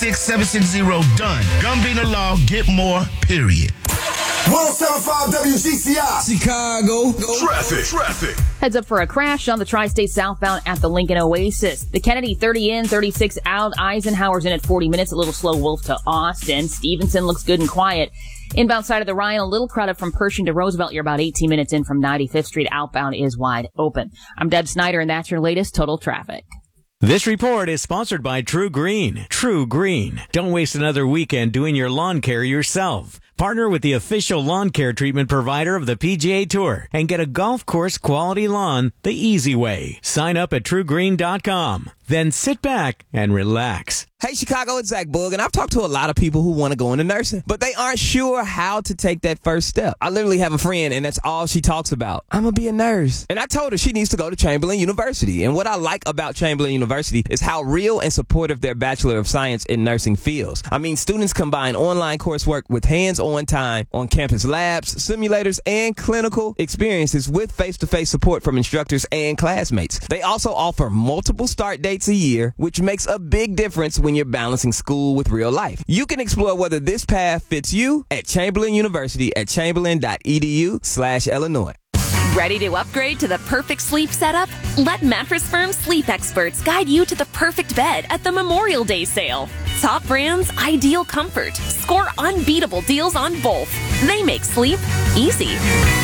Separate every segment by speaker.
Speaker 1: 6760 done. Gambino Law, get more, period.
Speaker 2: 107.5 WGCI.
Speaker 3: Chicago.
Speaker 2: Traffic.
Speaker 4: Heads up for a crash on the Tri-State southbound at the Lincoln Oasis. The Kennedy 30 in, 36 out. Eisenhower's in at 40 minutes. A little slow Wolf to Austin. Stevenson looks good and quiet. Inbound side of the Ryan, a little crowded from Pershing to Roosevelt. You're about 18 minutes in from 95th Street. Outbound is wide open. I'm Deb Snyder, and that's your latest Total Traffic.
Speaker 5: This report is sponsored by True Green. True Green. Don't waste another weekend doing your lawn care yourself. Partner with the official lawn care treatment provider of the PGA Tour and get a golf course quality lawn the easy way. Sign up at truegreen.com. Then sit back and relax.
Speaker 3: Hey, Chicago, it's Zach Boog, and I've talked to a lot of people who want to go into nursing, but they aren't sure how to take that first step. I literally have a friend, and that's all she talks about. I'm going to be a nurse. And I told her she needs to go to Chamberlain University. And what I like about Chamberlain University is how real and supportive their Bachelor of Science in Nursing feels. I mean, students combine online coursework with hands-on time on campus labs, simulators, and clinical experiences with face-to-face support from instructors and classmates. They also offer multiple start dates a year, which makes a big difference when you're balancing school with real life. You can explore whether this path fits you at Chamberlain University at chamberlain.edu/Illinois.
Speaker 6: Ready to upgrade to the perfect sleep setup? Let Mattress Firm sleep experts guide you to the perfect bed at the Memorial Day sale. Top brands, ideal comfort. Score unbeatable deals on both. They make sleep easy.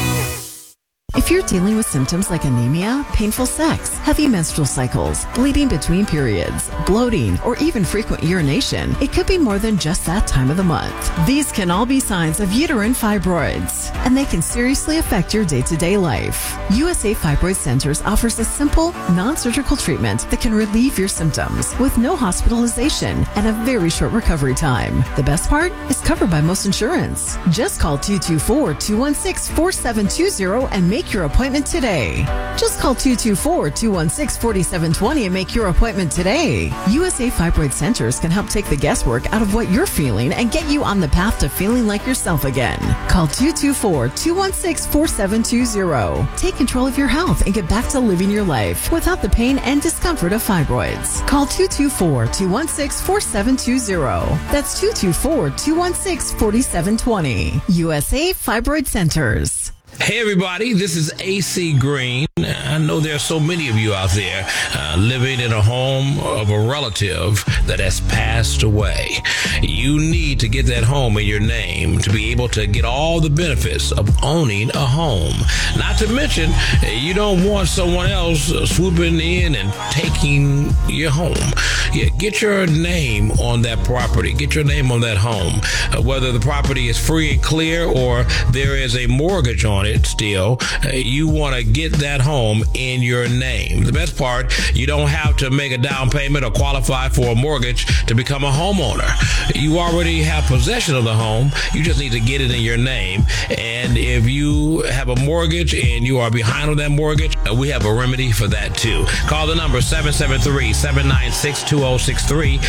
Speaker 7: If you're dealing with symptoms like anemia, painful sex, heavy menstrual cycles, bleeding between periods, bloating, or even frequent urination, it could be more than just that time of the month. These can all be signs of uterine fibroids, and they can seriously affect your day-to-day life. USA Fibroid Centers offers a simple, non-surgical treatment that can relieve your symptoms with no hospitalization and a very short recovery time. The best part is covered by most insurance. Just call 224-216-4720 and make your appointment today. Just call 224-216-4720 and make your appointment today. USA Fibroid Centers can help take the guesswork out of what you're feeling and get you on the path to feeling like yourself again. Call 224-216-4720. Take control of your health and get back to living your life without the pain and discomfort of fibroids. Call 224-216-4720. That's 224-216-4720. USA Fibroid Centers.
Speaker 8: Hey everybody, this is AC Green. I know there are so many of you out there living in a home of a relative that has passed away. You need to get that home in your name to be able to get all the benefits of owning a home. Not to mention, you don't want someone else swooping in and taking your home. Yeah, get your name on that property. Get your name on that home. Whether the property is free and clear or there is a mortgage on it still, you want to get that home in your name. The best part, you don't have to make a down payment or qualify for a mortgage to become a homeowner. You already have possession of the home. You just need to get it in your name. And if you have a mortgage and you are behind on that mortgage, we have a remedy for that too. Call the number 773-796-2063,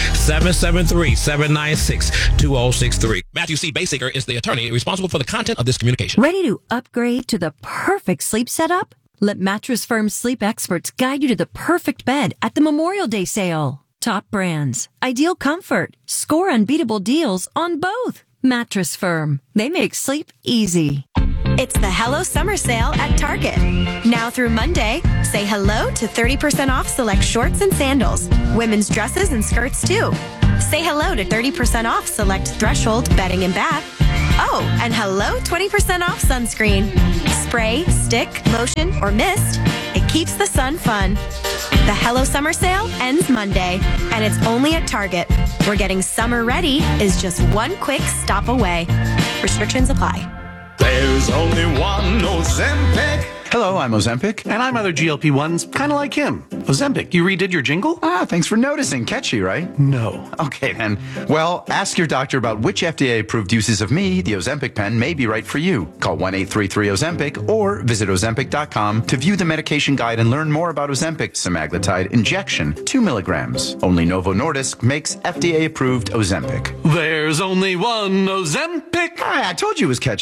Speaker 8: 773-796-2063.
Speaker 9: Matthew C. Basinger is the attorney responsible for the content of this communication.
Speaker 10: Ready to upgrade to the perfect sleep setup? Let Mattress Firm sleep experts guide you to the perfect bed at the Memorial Day sale. Top brands, ideal comfort, score unbeatable deals on both. Mattress Firm. They make sleep easy.
Speaker 11: It's the Hello Summer Sale at Target. Now through Monday, say hello to 30% off select shorts and sandals, women's dresses and skirts too. Say hello to 30% off select Threshold bedding and bath. Oh, and hello 20% off sunscreen. Spray, stick, lotion, or mist. It keeps the sun fun. The Hello Summer Sale ends Monday, and it's only at Target, where getting summer ready is just one quick stop away. Restrictions apply.
Speaker 2: There's only one Ozempic.
Speaker 12: Hello, I'm Ozempic.
Speaker 13: And I'm other GLP-1s, kind of like him. Ozempic, you redid your jingle?
Speaker 12: Thanks for noticing. Catchy, right?
Speaker 13: No.
Speaker 12: Okay, then. Well, ask your doctor about which FDA-approved uses of me, the Ozempic pen, may be right for you. Call 1-833-OZEMPIC or visit Ozempic.com to view the medication guide and learn more about Ozempic semaglutide injection, 2 milligrams. Only Novo Nordisk makes FDA-approved Ozempic.
Speaker 13: There's only one Ozempic.
Speaker 12: I told you it was catchy.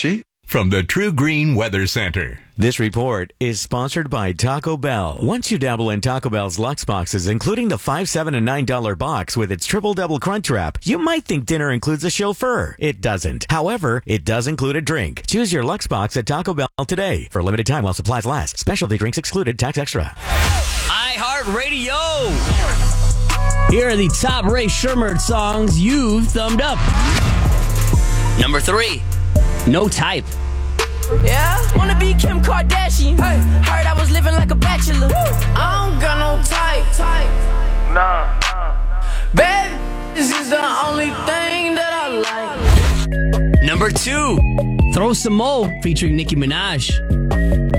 Speaker 14: from the True Green Weather Center.
Speaker 5: This report is sponsored by Taco Bell. Once you dabble in Taco Bell's Lux boxes, including the $5, $7, and $9 box with its triple-double crunch wrap, you might think dinner includes a chauffeur. It doesn't. However, it does include a drink. Choose your Lux box at Taco Bell today. For a limited time while supplies last. Specialty drinks excluded. Tax extra.
Speaker 15: iHeartRadio. Here are the top Ray Sherman songs you've thumbed up. Number 3, No Type.
Speaker 16: Yeah, wanna be Kim Kardashian. Hey, heard I was living like a bachelor. I don't got no type. Nah. Baby, this is the only thing that I like.
Speaker 15: Number 2, Throw Some Mo featuring Nicki Minaj.